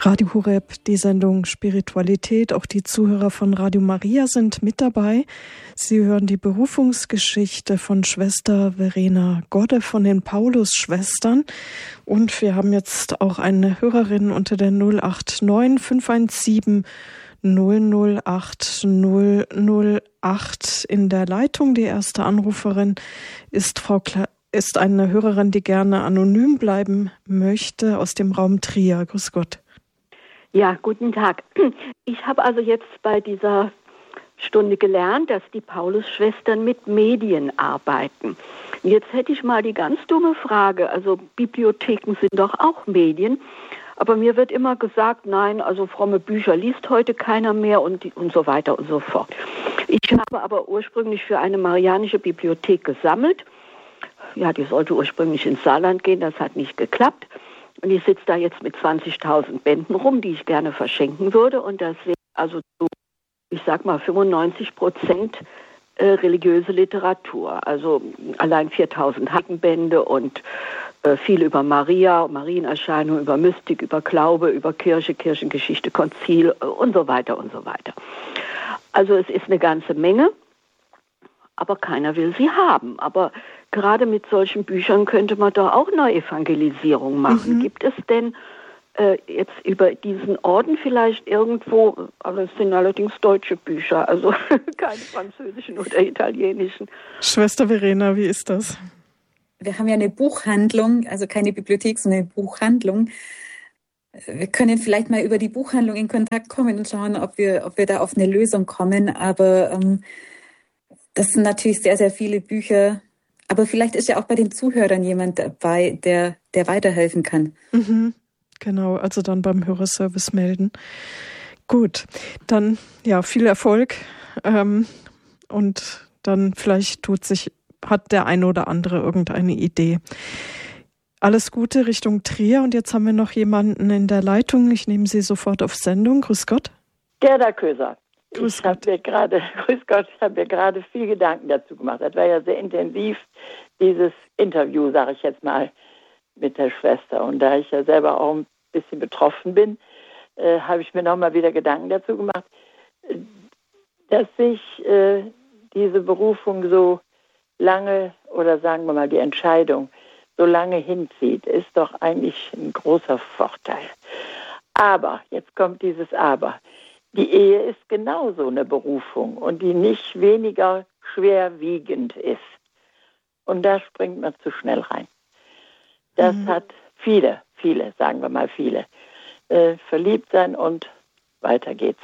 Radio Horeb, die Sendung Spiritualität. Auch die Zuhörer von Radio Maria sind mit dabei. Sie hören die Berufungsgeschichte von Schwester Verena Godde von den Paulus-Schwestern. Und wir haben jetzt auch eine Hörerin unter der 089 517 008 008 in der Leitung. Die erste Anruferin ist ist eine Hörerin, die gerne anonym bleiben möchte, aus dem Raum Trier. Grüß Gott. Ja, guten Tag. Ich habe also jetzt bei dieser Stunde gelernt, dass die Paulus-Schwestern mit Medien arbeiten. Jetzt hätte ich mal die ganz dumme Frage, also Bibliotheken sind doch auch Medien, aber mir wird immer gesagt, nein, also fromme Bücher liest heute keiner mehr und so weiter und so fort. Ich habe aber ursprünglich für eine marianische Bibliothek gesammelt. Ja, die sollte ursprünglich ins Saarland gehen, das hat nicht geklappt. Und ich sitze da jetzt mit 20.000 Bänden rum, die ich gerne verschenken würde. Und das wäre also so, ich sag mal 95% religiöse Literatur. Also allein 4.000 Heiligenbände und viel über Maria, Marienerscheinung, über Mystik, über Glaube, über Kirche, Kirchengeschichte, Konzil und so weiter und so weiter. Also es ist eine ganze Menge, aber keiner will sie haben. Aber gerade mit solchen Büchern könnte man doch auch Neuevangelisierung machen. Gibt es denn jetzt über diesen Orden vielleicht irgendwo, aber es sind allerdings deutsche Bücher, also keine französischen oder italienischen. Schwester Verena, wie ist das? Wir haben ja eine Buchhandlung, also keine Bibliothek, sondern eine Buchhandlung. Wir können vielleicht mal über die Buchhandlung in Kontakt kommen und schauen, ob wir da auf eine Lösung kommen. Aber das sind natürlich sehr, sehr viele Bücher. Aber vielleicht ist ja auch bei den Zuhörern jemand dabei, der weiterhelfen kann. Mhm. Genau, also dann beim Hörerservice melden. Gut, dann ja, viel Erfolg. Und dann vielleicht hat der eine oder andere irgendeine Idee. Alles Gute Richtung Trier. Und jetzt haben wir noch jemanden in der Leitung. Ich nehme Sie sofort auf Sendung. Grüß Gott. Gerda Köser. Grüß Ich habe mir gerade viel Gedanken dazu gemacht. Das war ja sehr intensiv, dieses Interview, sage ich jetzt mal, mit der Schwester. Und da ich ja selber auch ein bisschen betroffen bin, habe ich mir nochmal wieder Gedanken dazu gemacht, dass sich diese Berufung so lange, oder sagen wir mal die Entscheidung, so lange hinzieht, ist doch eigentlich ein großer Vorteil. Aber, jetzt kommt dieses Aber, die Ehe ist genauso eine Berufung und die nicht weniger schwerwiegend ist. Und da springt man zu schnell rein. Das hat viele, sagen wir mal viele, verliebt sein und weiter geht's.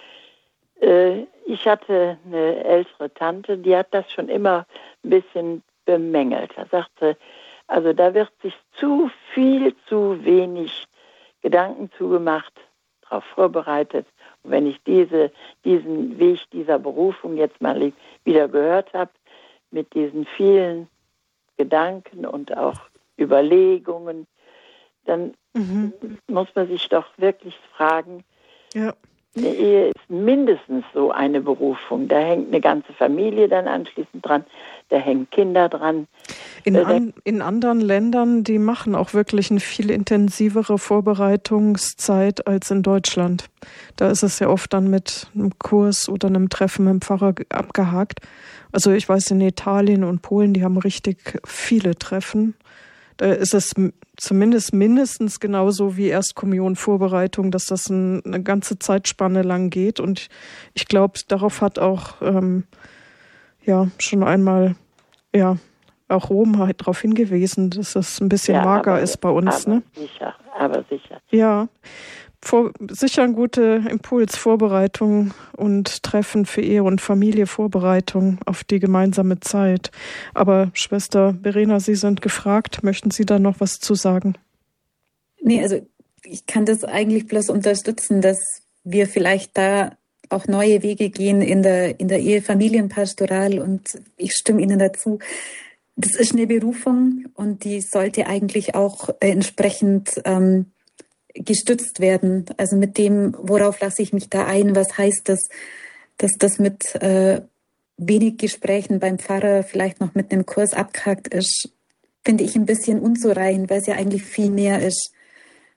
Ich hatte eine ältere Tante, die hat das schon immer ein bisschen bemängelt. Da sagte, also da wird sich zu wenig Gedanken zugemacht, darauf vorbereitet. Und wenn ich diesen Weg dieser Berufung jetzt mal wieder gehört habe, mit diesen vielen Gedanken und auch Überlegungen, dann muss man sich doch wirklich fragen, ja. Eine Ehe ist mindestens so eine Berufung. Da hängt eine ganze Familie dann anschließend dran, da hängen Kinder dran. In anderen Ländern, die machen auch wirklich eine viel intensivere Vorbereitungszeit als in Deutschland. Da ist es ja oft dann mit einem Kurs oder einem Treffen mit dem Pfarrer abgehakt. Also ich weiß, in Italien und Polen, die haben richtig viele Treffen. Da ist es zumindest mindestens genauso wie Erstkommunion-Vorbereitung, dass das eine ganze Zeitspanne lang geht. Und ich glaube, darauf hat auch schon einmal auch Rom halt darauf hingewiesen, dass das ein bisschen mager ist bei uns. Aber sicher. Ja, sicher ein guter Impuls, Vorbereitung und Treffen für Ehe und Familie, Vorbereitung auf die gemeinsame Zeit. Aber Schwester Verena, Sie sind gefragt. Möchten Sie da noch was zu sagen? Nee, also ich kann das eigentlich bloß unterstützen, dass wir vielleicht da auch neue Wege gehen in der Ehe-Familienpastoral, und ich stimme Ihnen dazu. Das ist eine Berufung und die sollte eigentlich auch entsprechend gestützt werden. Also mit dem, worauf lasse ich mich da ein, was heißt das, dass das mit wenig Gesprächen beim Pfarrer vielleicht noch mit einem Kurs abgehakt ist, finde ich ein bisschen unzureichend, weil es ja eigentlich viel mehr ist.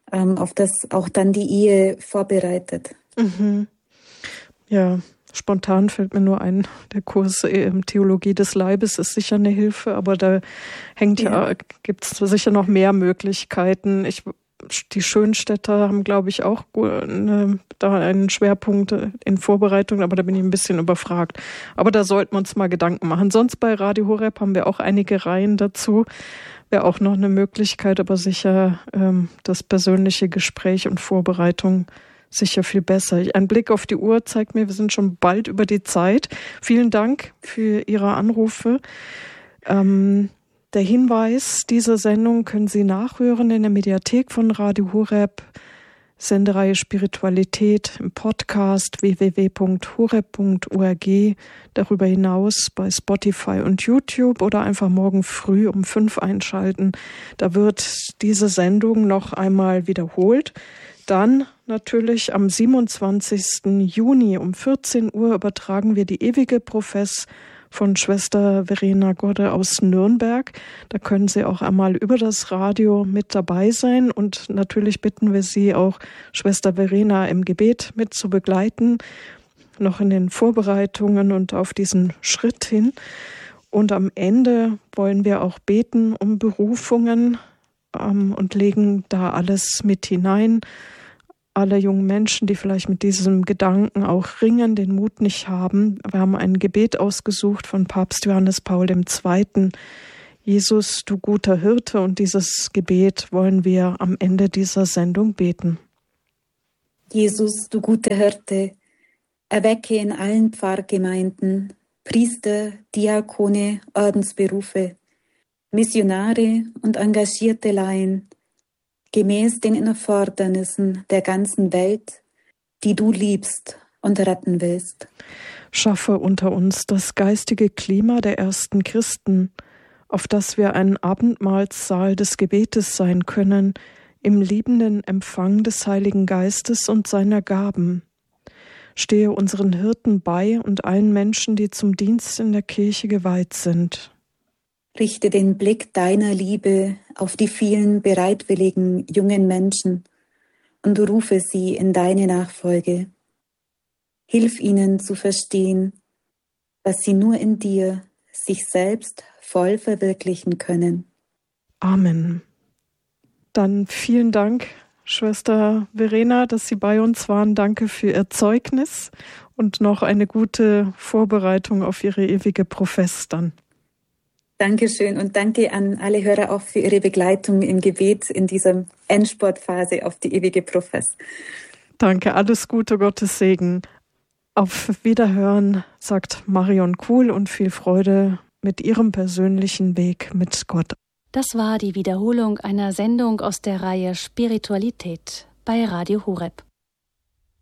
auf das auch dann die Ehe vorbereitet. Mhm. Ja, spontan fällt mir nur ein, der Kurs Theologie des Leibes ist sicher eine Hilfe, aber da gibt es sicher noch mehr Möglichkeiten. Die Schönstädter haben, glaube ich, auch da einen Schwerpunkt in Vorbereitung, aber da bin ich ein bisschen überfragt. Aber da sollten wir uns mal Gedanken machen. Sonst bei Radio Horeb haben wir auch einige Reihen dazu. Wäre auch noch eine Möglichkeit, aber sicher das persönliche Gespräch und Vorbereitung sicher viel besser. Ein Blick auf die Uhr zeigt mir, wir sind schon bald über die Zeit. Vielen Dank für Ihre Anrufe. Der Hinweis, diese Sendung können Sie nachhören in der Mediathek von Radio Horeb, Sendereihe Spiritualität im Podcast www.horeb.org, darüber hinaus bei Spotify und YouTube oder einfach morgen früh um 5 einschalten. Da wird diese Sendung noch einmal wiederholt. Dann natürlich am 27. Juni um 14 Uhr übertragen wir die ewige Profess von Schwester Verena Godde aus Nürnberg. Da können Sie auch einmal über das Radio mit dabei sein und natürlich bitten wir Sie auch, Schwester Verena im Gebet mit zu begleiten, noch in den Vorbereitungen und auf diesen Schritt hin. Und am Ende wollen wir auch beten um Berufungen und legen da alles mit hinein. Alle jungen Menschen, die vielleicht mit diesem Gedanken auch ringen, den Mut nicht haben. Wir haben ein Gebet ausgesucht von Papst Johannes Paul II. Jesus, du guter Hirte, und dieses Gebet wollen wir am Ende dieser Sendung beten. Jesus, du guter Hirte, erwecke in allen Pfarrgemeinden Priester, Diakone, Ordensberufe, Missionare und engagierte Laien, gemäß den Erfordernissen der ganzen Welt, die du liebst und retten willst. Schaffe unter uns das geistige Klima der ersten Christen, auf das wir ein Abendmahlsaal des Gebetes sein können, im liebenden Empfang des Heiligen Geistes und seiner Gaben. Stehe unseren Hirten bei und allen Menschen, die zum Dienst in der Kirche geweiht sind. Richte den Blick deiner Liebe auf die vielen bereitwilligen jungen Menschen und rufe sie in deine Nachfolge. Hilf ihnen zu verstehen, dass sie nur in dir sich selbst voll verwirklichen können. Amen. Dann vielen Dank, Schwester Verena, dass Sie bei uns waren. Danke für Ihr Zeugnis und noch eine gute Vorbereitung auf Ihre ewige Profess dann. Dankeschön und danke an alle Hörer auch für Ihre Begleitung im Gebet in dieser Endsportphase auf die ewige Profess. Danke, alles Gute, Gottes Segen. Auf Wiederhören, sagt Marion Kuhl, und viel Freude mit ihrem persönlichen Weg mit Gott. Das war die Wiederholung einer Sendung aus der Reihe Spiritualität bei Radio Horeb.